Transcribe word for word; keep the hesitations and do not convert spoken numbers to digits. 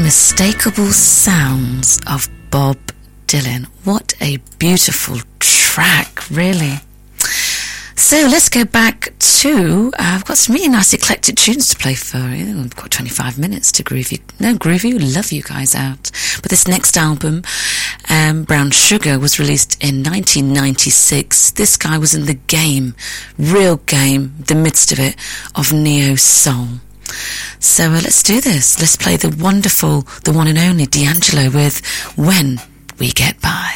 Unmistakable sounds of Bob Dylan. What a beautiful track, really. So let's go back to, uh, I've got some really nice eclectic tunes to play for you. I've got twenty-five minutes to groove you. No, groove you, love you guys out. But this next album, um, Brown Sugar, was released in nineteen ninety-six. This guy was in the game, real game, the midst of it, of neo-soul. So uh, let's do this. Let's play the wonderful, the one and only D'Angelo with When We Get By.